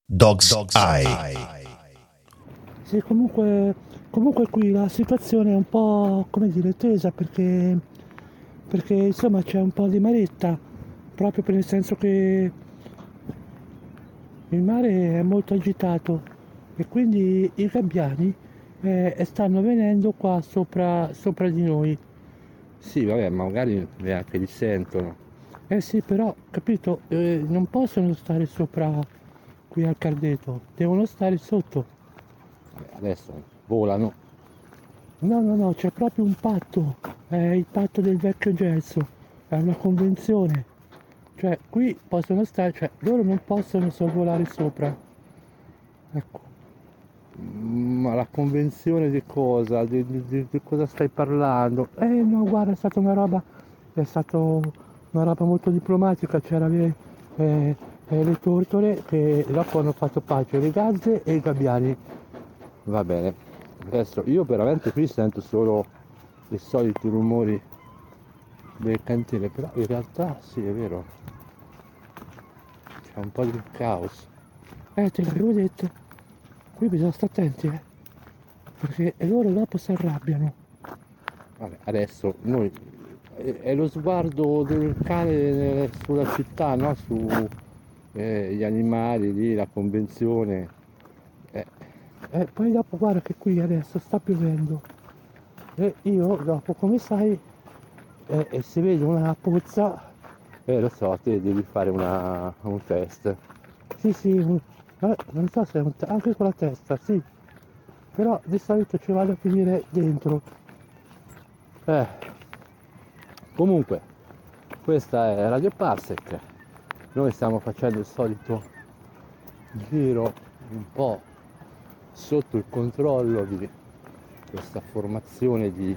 Dog's Eye. Sì, comunque qui la situazione è un po', come dire, tesa perché insomma c'è un po' di maretta, proprio per il senso che il mare è molto agitato e quindi i gabbiani stanno venendo qua sopra di noi. Sì, vabbè, magari neanche li sentono. Eh sì, però, capito, non possono stare sopra qui al Cardeto, devono stare sotto. Adesso volano. No, no, no, c'è proprio un patto, è il patto del vecchio Gelso, è una convenzione. Cioè, qui possono stare, cioè, loro non possono sorvolare sopra. Ecco. Ma la convenzione di cosa? Di cosa stai parlando? No, guarda, è stata una roba molto diplomatica, le tortore che dopo hanno fatto pace, le gazze e i gabbiani. Va bene. Adesso io veramente qui sento solo i soliti rumori del cantiere, però in realtà sì, è vero, c'è un po' di caos. Te l'avevo detto, qui bisogna stare attenti, perché loro dopo si arrabbiano. Vabbè, adesso noi è lo sguardo del cane sulla città, no? Su gli animali lì, la convenzione. Eh, Poi dopo guarda che qui adesso sta piovendo e io dopo come sai se vedo una pozza lo so, te devi fare un test. sì sì non so se è anche con la testa sì però di solito ci vado a finire dentro. Eh, Comunque, questa è Radio Parsec. Noi stiamo facendo il solito giro un po' sotto il controllo di questa formazione di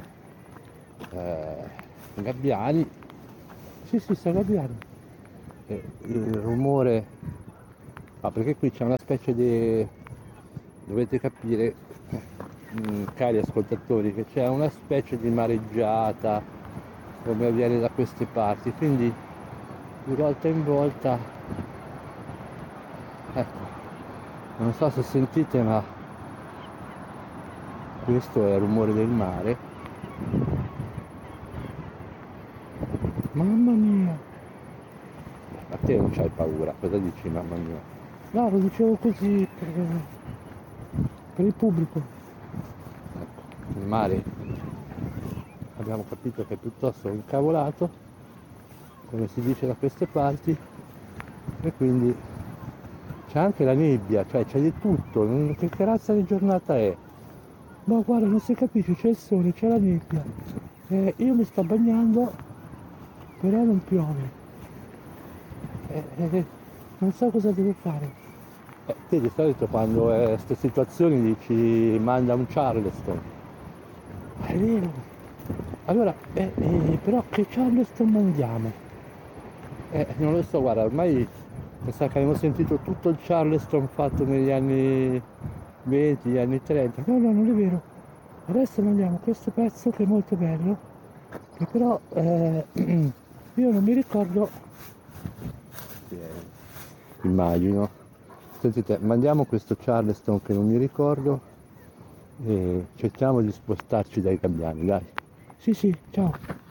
gabbiani. Sì sì sto gabbiano. E il rumore, perché qui c'è una specie di, dovete capire, cari ascoltatori, che c'è una specie di mareggiata come avviene da queste parti, quindi di volta in volta, ecco, non so se sentite, ma questo è il rumore del mare. Mamma mia, Ma te non c'hai paura, cosa dici mamma mia? no lo dicevo così per il pubblico. Ecco, il mare abbiamo capito che è piuttosto incavolato, come si dice da queste parti, e quindi c'è anche la nebbia, cioè c'è di tutto, che razza di giornata è? Ma guarda non si capisce, c'è il sole, c'è la nebbia, io mi sto bagnando però non piove. Non so cosa devo fare. Te di solito quando è queste situazioni dici manda un Charleston. È vero. Allora, però che Charleston mandiamo? Non lo so, guarda, ormai mi sa che abbiamo sentito tutto il Charleston fatto negli anni 20, gli anni 30. No, no, non è vero. Adesso mandiamo questo pezzo che è molto bello, che però io non mi ricordo. Immagino. Sentite, mandiamo questo Charleston che non mi ricordo e cerchiamo di spostarci dai gabbiani, dai. Sì, sì, ciao.